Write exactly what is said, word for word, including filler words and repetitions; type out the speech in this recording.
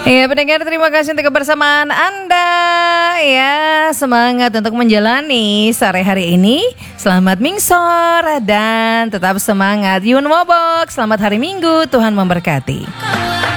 Ya pendengar, terima kasih untuk kebersamaan Anda. Ya, semangat untuk menjalani sore hari ini. Selamat mingsor dan tetap semangat. Yun Wobok, selamat hari Minggu, Tuhan memberkati.